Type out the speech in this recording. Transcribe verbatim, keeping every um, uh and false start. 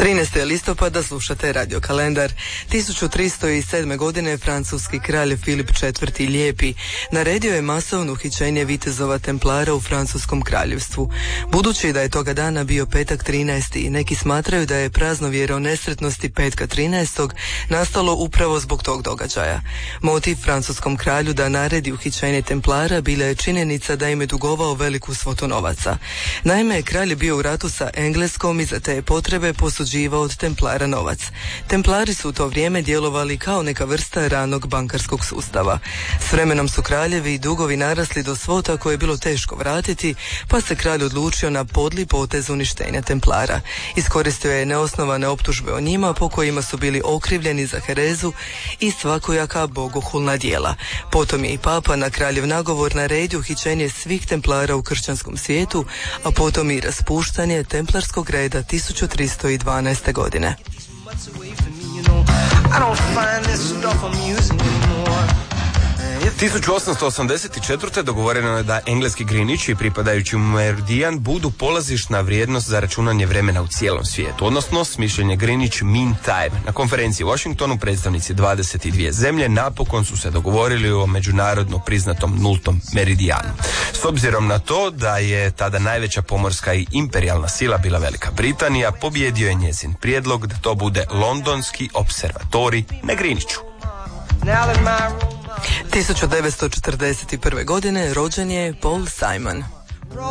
trinaestog listopada slušate Radio kalendar. tisuću tristo sedme. godine francuski kralj Filip četvrti. Lijepi naredio je masovno uhićenje vitezova Templara u francuskom kraljevstvu. Budući da je toga dana bio petak trinaesti. neki smatraju da je praznovjera o nesretnosti petka trinaestog. nastalo upravo zbog tog događaja. Motiv francuskom kralju da naredi uhićenje Templara bila je činjenica da im je dugovao veliku svotu novaca. Naime, kralj je bio u ratu sa Engleskom i za te potrebe posuđivao od Templara novac. Templari su u to vrijeme djelovali kao neka vrsta ranog bankarskog sustava. S vremenom su kraljevi i dugovi narasli do svota koje je bilo teško vratiti, pa se kralj odlučio na podli potez uništenja Templara. Iskoristio je neosnovane optužbe o njima po kojima su bili okrivljeni za herezu i svakojaka bogohulna djela. Potom je i papa na kraljev nagovor naredio uhićenje svih Templara u kršćanskom svijetu, a potom i raspuštanje Templarskog reda tisuću tristo dvanaeste. godine. tisuću osamsto osamdeset četvrte. dogovoreno je da engleski Greenwich i pripadajući meridijan budu polazišna vrijednost za računanje vremena u cijelom svijetu, odnosno smišljenje Greenwich Mean Time. Na konferenciji u Washingtonu predstavnici dvadeset dvije zemlje napokon su se dogovorili o međunarodno priznatom nultom meridijanu. S obzirom na to da je tada najveća pomorska i imperijalna sila bila Velika Britanija, pobjedio je njezin prijedlog da to bude londonski observatorij na Greenwichu. tisuću devetsto četrdeset prve. godine rođen je Paul Simon.